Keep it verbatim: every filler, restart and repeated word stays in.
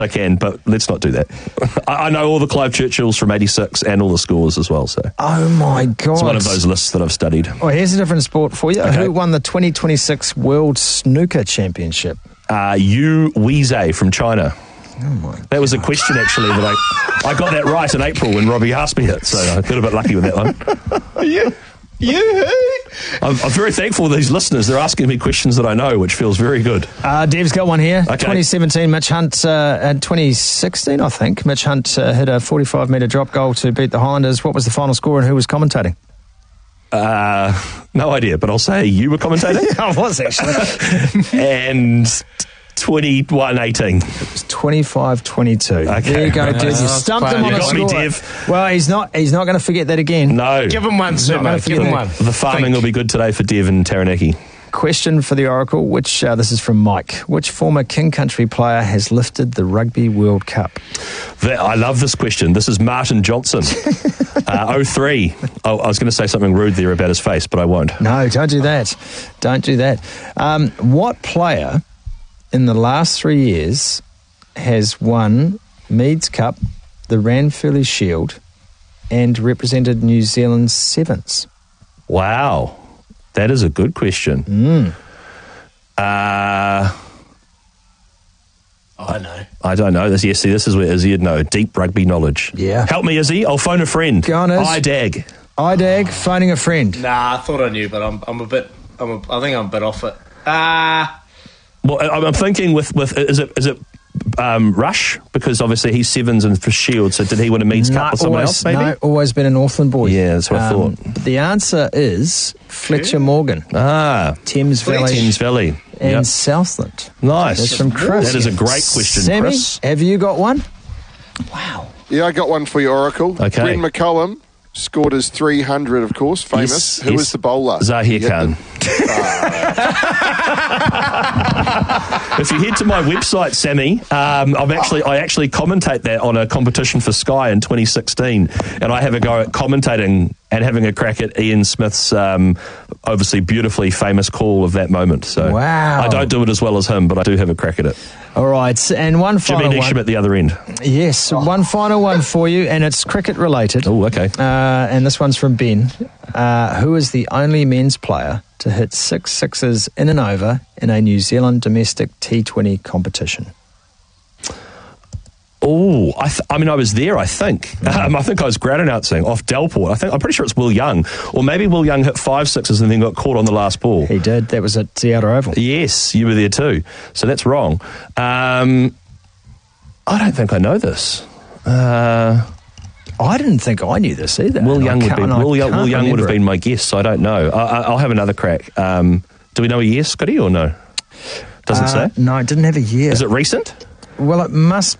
I can, but let's not do that. I, I know all the Clive Churchills from eighty-six and all the scores as well. So Oh my God. it's one of those lists that I've studied. Well, here's a different sport for you. Okay. Who won the twenty twenty-six World Snooker Championship? Uh, Yu Weizhe from China. Oh my That was a question, actually, that I, I got that right in April when Robbie asked me it, so I got a bit lucky with that one. Yeah. You? I'm, I'm very thankful for these listeners. They're asking me questions that I know, which feels very good. Uh, Dev's got one here. Okay. twenty seventeen, Mitch Hunt, uh, and twenty sixteen, I think, Mitch Hunt uh, hit a forty-five metre drop goal to beat the Highlanders. What was the final score and who was commentating? Uh, no idea, but I'll say you were commentating. I was, actually. And twenty-one eighteen. It was twenty-five twenty-two. Okay. There you go, Dev. You That's stumped him fine. on You a got score. me, Dev. Well, he's not He's not going to forget that again. No. Give him one, Not Sumo. gonna Give forget him that. one. The farming Think. will be good today for Dev and Taranaki. Question for the Oracle, which, uh, this is from Mike. Which former King Country player has lifted the Rugby World Cup? That, I love this question. This is Martin Johnson. uh, oh three. Oh, I was going to say something rude there about his face, but I won't. No, don't do that. Don't do that. Um, what player in the last three years has won Meads Cup, the Ranfurly Shield, and represented New Zealand's Sevens? Wow. That is a good question. Mm. Uh, I know. I don't know. This, yes, see, this is where Izzy would know. Deep rugby knowledge. Yeah. Help me, Izzy. I'll phone a friend. Go on, Iz. I dag. Idag, phoning a friend. Nah, I thought I knew, but I'm I'm a bit. I'm a, I think I'm a bit off it. Ah. Well, I- I'm thinking with, with is it is it um, Rush? Because obviously he's Sevens and for Shield, so did he win a Meads Cup No, with someone always, else, maybe? No, always been an Northland boy. Yeah, that's what I Um, thought. The answer is Fletcher Morgan, Ah, Thames Valley Thames Valley. and Yep. Southland. Nice. That's from Chris. That is a great question, Sammy, Chris. have you got one? Wow. Yeah, I got one for you, Oracle. Okay. Glenn McCullum scored his three hundred, of course, famous. Yes, Who yes. was the bowler? Zahir He hit Khan. If you head to my website, Sammy, um, I've actually I actually commentate that on a competition for Sky in twenty sixteen, and I have a go at commentating and having a crack at Ian Smith's um, obviously beautifully famous call of that moment. So Wow. I don't do it as well as him, but I do have a crack at it. All right, and one Jimmy final Neesham one. at the other end. Yes, one final one for you, and it's cricket related. Oh, okay. Uh, and this one's from Ben. Uh, who is the only men's player to hit six sixes in and over in a New Zealand domestic T twenty competition? Oh, I, th- I mean, I was there, I think. Um, I think I was ground announcing off Delport. I think, I'm pretty sure it's Will Young. Or maybe Will Young hit five sixes and then got caught on the last ball. He did. That was at the Outer Oval. Yes, you were there too. So that's wrong. Um, I don't think I know this. Uh, I didn't think I knew this either. Will and I Young would can't- be. and I Will, Young- can't Will Young would have remember been my guess. So I don't know. I, I- I'll have another crack. Um, do we know a year, Scotty, or no? it. Doesn't Uh, say. No, it didn't have a year. Is it recent? Well, it must